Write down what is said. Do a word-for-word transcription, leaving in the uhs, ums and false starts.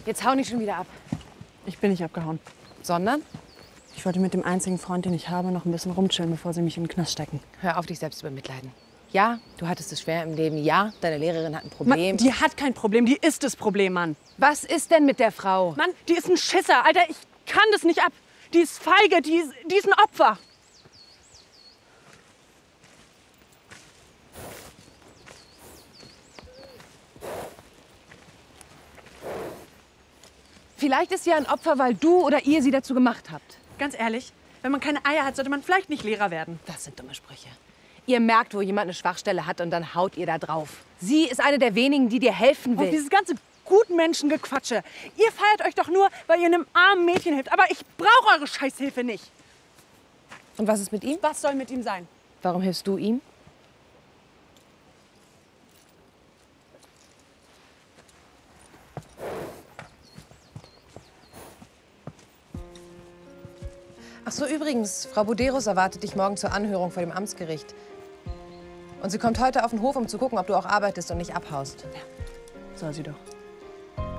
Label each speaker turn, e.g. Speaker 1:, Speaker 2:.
Speaker 1: Jetzt hau nicht schon wieder ab.
Speaker 2: Ich bin nicht abgehauen.
Speaker 1: Sondern?
Speaker 2: Ich wollte mit dem einzigen Freund, den ich habe, noch ein bisschen rumchillen, bevor sie mich in den Knast stecken.
Speaker 1: Hör auf, dich selbst zu bemitleiden. Ja, du hattest es schwer im Leben. Ja, deine Lehrerin hat ein Problem.
Speaker 2: Mann, die hat kein Problem, die ist das Problem, Mann.
Speaker 1: Was ist denn mit der Frau?
Speaker 2: Mann, die ist ein Schisser. Alter, ich kann das nicht ab. Die ist feige, die ist, die ist ein Opfer.
Speaker 1: Vielleicht ist sie ja ein Opfer, weil du oder ihr sie dazu gemacht habt.
Speaker 2: Ganz ehrlich, wenn man keine Eier hat, sollte man vielleicht nicht Lehrer werden.
Speaker 1: Das sind dumme Sprüche. Ihr merkt, wo jemand eine Schwachstelle hat und dann haut ihr da drauf. Sie ist eine der wenigen, die dir helfen will.
Speaker 2: Und dieses ganze Gutmenschengequatsche. Ihr feiert euch doch nur, weil ihr einem armen Mädchen hilft. Aber ich brauche eure Scheißhilfe nicht.
Speaker 1: Und was ist mit ihm?
Speaker 2: Was soll mit ihm sein?
Speaker 1: Warum hilfst du ihm? Ach so, übrigens, Frau Buderus erwartet dich morgen zur Anhörung vor dem Amtsgericht. Und sie kommt heute auf den Hof, um zu gucken, ob du auch arbeitest und nicht abhaust.
Speaker 2: Ja, soll sie doch.